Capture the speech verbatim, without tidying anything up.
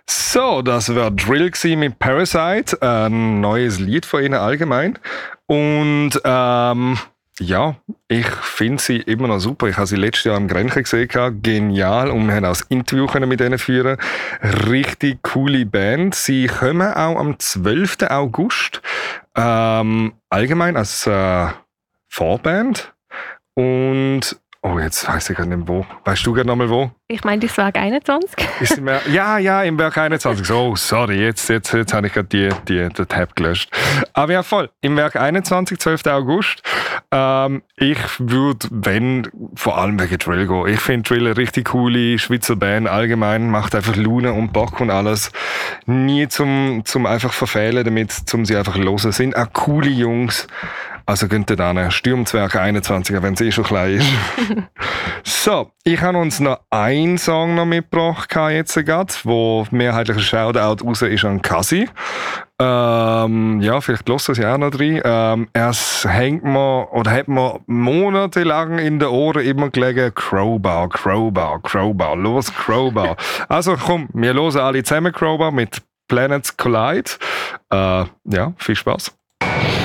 So, das war Drill mit Parasite, ein neues Lied von ihnen allgemein. Und ähm, ja, ich finde sie immer noch super. Ich habe sie letztes Jahr am Grenchen gesehen, genial. Und wir haben auch das Interview mit ihnen führen. Richtig coole Band. Sie kommen auch am zwölften August ähm, allgemein als äh, Vorband. Und oh, jetzt weiss ich gar nicht wo. Weißt du gerade nochmal wo? Ich meine, das Werk einundzwanzig. Ist im Werk, ja, ja, im Werk einundzwanzig. Oh, sorry, jetzt, jetzt, jetzt habe ich gerade die, die, den Tab gelöscht. Aber ja, voll. Im Werk einundzwanzig, zwölften August. Ähm, ich würde, wenn, vor allem wegen Drill gehen. Ich finde Drill eine richtig coole Schweizer Band allgemein. Macht einfach Laune und Bock und alles. Nie zum, zum einfach verfehlen damit, zum sie einfach hören. Sind auch coole Jungs. Also könnt ihr dann Sturmzwerg einundzwanzig, wenn es eh schon klein ist. So, ich habe uns noch einen Song noch mitgebracht jetzt gerade, wo mehrheitlich ein Shoutout raus ist an Kasi. Ähm, ja, vielleicht lässt es ja auch noch rein. Ähm, es hängt mir, oder hat mir monatelang in den Ohren immer gelegen, Crowbar, Crowbar, Crowbar, los Crowbar. Also komm, wir hören alle zusammen Crowbar mit Planets Collide. Äh, ja, viel Spaß.